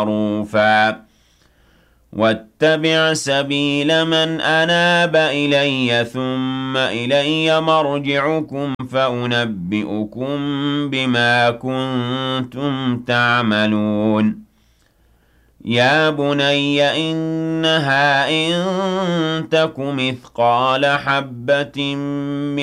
معروفا واتبع سبيل من أناب إلي ثم إلي مرجعكم فأنبئكم بما كنتم تعملون يا بني إنها إن تك مثقال حبة